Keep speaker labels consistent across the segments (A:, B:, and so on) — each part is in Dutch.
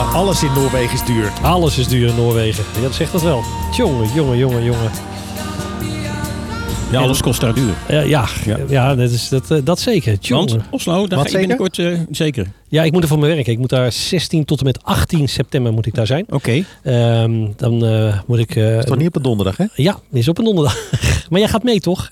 A: Alles in Noorwegen is duur.
B: Alles is duur in Noorwegen. Ja, dat zegt dat wel. Jongen.
C: Ja, alles kost daar duur.
B: Ja, dat zeker.
C: Want Oslo, daar ga je binnenkort zeker.
B: Ja, ik moet er voor mijn werken. Ik moet daar 16 tot en met 18 september moet ik daar zijn.
C: Oké.
B: Dan moet ik...
A: Dat is toch niet op een donderdag, hè?
B: Ja, is op een donderdag. Maar jij gaat mee, toch?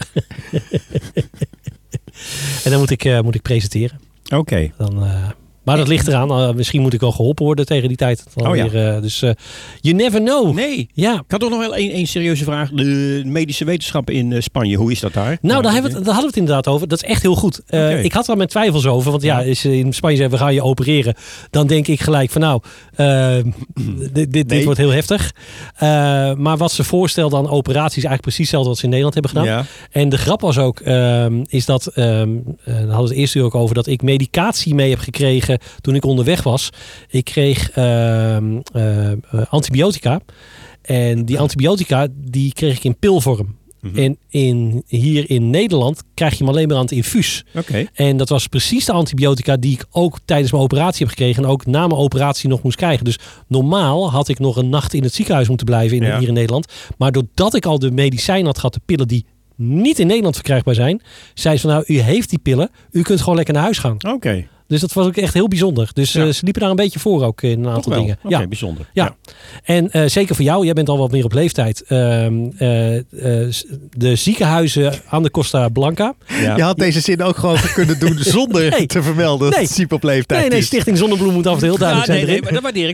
B: En dan moet ik presenteren.
C: Oké.
B: Maar dat ligt eraan. Misschien moet ik wel geholpen worden tegen die tijd. Dus you never know.
C: Nee.
B: Ja.
C: Ik had toch nog wel één serieuze vraag. De medische wetenschappen in Spanje, hoe is dat daar?
B: Nou, daar hadden we het inderdaad over. Dat is echt heel goed. Ik had daar mijn twijfels over. Want in Spanje zeggen we gaan je opereren. Dan denk ik gelijk van dit wordt heel heftig. Maar wat ze voorstelden aan operaties is eigenlijk precies hetzelfde wat ze in Nederland hebben gedaan.
C: Ja.
B: En de grap was ook, is dat, daar hadden we het eerst ook over, dat ik medicatie mee heb gekregen toen ik onderweg was. Ik kreeg antibiotica. En die antibiotica, die kreeg ik in pilvorm. Mm-hmm. En hier in Nederland krijg je hem alleen maar aan het infuus.
C: Okay.
B: En dat was precies de antibiotica die ik ook tijdens mijn operatie heb gekregen. En ook na mijn operatie nog moest krijgen. Dus normaal had ik nog een nacht in het ziekenhuis moeten blijven hier in Nederland. Maar doordat ik al de medicijnen had gehad, de pillen die niet in Nederland verkrijgbaar zijn, zei ze van u heeft die pillen. U kunt gewoon lekker naar huis gaan.
C: Oké.
B: Dus dat was ook echt heel bijzonder. Dus ze liepen daar een beetje voor ook in een aantal dingen.
C: Oké, bijzonder.
B: Ja. En zeker voor jou, jij bent al wat meer op leeftijd. De ziekenhuizen aan de Costa Blanca.
A: Ja. Je had deze zin ook gewoon kunnen doen zonder te vermelden dat het Siep op leeftijd is.
B: Stichting Zonnebloem moet af en toe heel duidelijk zijn.
C: Nee, maar dat waardeer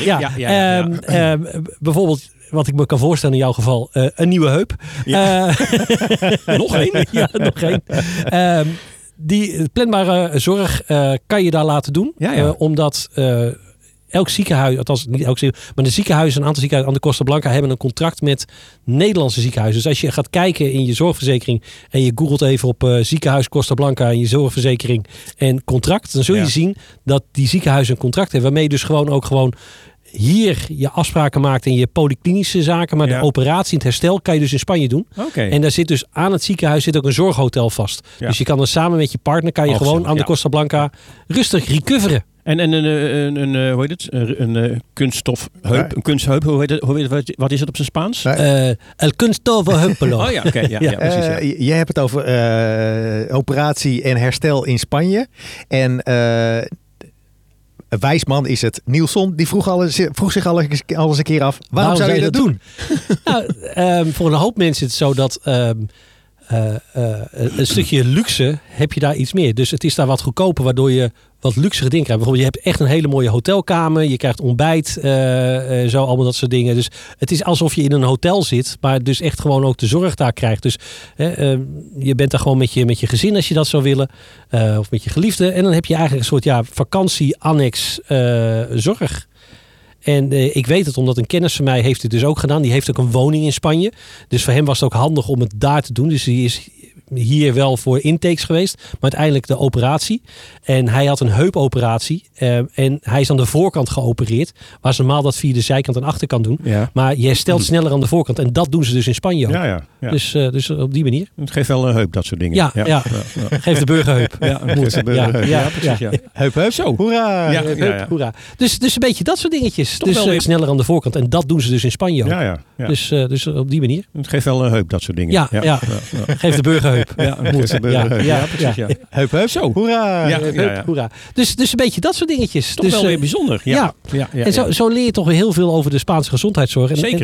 C: ik.
B: Bijvoorbeeld, wat ik me kan voorstellen in jouw geval, een nieuwe heup. Ja.
C: Nog één?
B: Ja, nog één. Die planbare zorg kan je daar laten doen. Omdat elk ziekenhuis, althans niet elk ziekenhuis, maar de ziekenhuizen, een aantal ziekenhuizen aan de Costa Blanca hebben een contract met Nederlandse ziekenhuizen. Dus als je gaat kijken in je zorgverzekering en je googelt even op ziekenhuis Costa Blanca en je zorgverzekering en contract, dan zul je zien dat die ziekenhuizen een contract hebben waarmee je dus gewoon hier je afspraken maakt in je polyklinische zaken, maar de operatie en het herstel kan je dus in Spanje doen.
C: Okay.
B: En daar zit dus aan het ziekenhuis zit ook een zorghotel vast. Ja. Dus je kan dan samen met je partner gewoon aan de Costa Blanca rustig recoveren.
C: En hoe heet het? Een kunststofheup, een kunstheup. Wat is het op zijn Spaans?
B: El kunststof heupelo.
C: Oh ja, oké. Precies.
A: Je hebt het over operatie en herstel in Spanje. En wijsman is het. Nielson, die vroeg zich al eens een keer af. Waarom zou je dat doen?
B: Nou, voor een hoop mensen is het zo dat een stukje luxe heb je daar iets meer. Dus het is daar wat goedkoper, waardoor je wat luxere dingen krijgt. Bijvoorbeeld, je hebt echt een hele mooie hotelkamer. Je krijgt ontbijt, zo allemaal dat soort dingen. Dus het is alsof je in een hotel zit, maar dus echt gewoon ook de zorg daar krijgt. Dus je bent daar gewoon met je gezin als je dat zou willen. Of met je geliefde. En dan heb je eigenlijk een soort vakantie-annex zorg. En ik weet het, omdat een kennis van mij heeft het dus ook gedaan. Die heeft ook een woning in Spanje. Dus voor hem was het ook handig om het daar te doen. Dus die is hier wel voor intakes geweest. Maar uiteindelijk de operatie. En hij had een heupoperatie. En hij is aan de voorkant geopereerd. Waar ze normaal dat via de zijkant en achterkant doen. Ja. Maar je herstelt sneller aan de voorkant. En dat doen ze dus in Spanje ook.
C: Ja.
B: Dus op die manier.
C: Het geeft wel een heup, dat soort dingen.
B: Ja. Geef de burgerheup.
C: Geef de burgerheup. Ja, precies. Ja.
A: Heup.
C: Zo.
A: Hoera.
B: Ja. Hoera. Dus een beetje dat soort dingetjes.
C: Toch
B: dus sneller aan de voorkant. En dat doen ze dus in Spanje ook.
C: Ja.
B: Dus op die manier.
C: Het geeft wel een heup, dat soort dingen.
B: Ja. Geef de burgerheup.
C: Geef de burgerheup. Ja, precies. Ja.
A: Heup.
C: Zo.
B: Hoera. Hoera. Dus een beetje dat soort dingetjes.
C: Toch wel weer bijzonder. Ja.
B: En zo leer je toch weer heel veel over de Spaanse gezondheidszorg.
C: Zeker.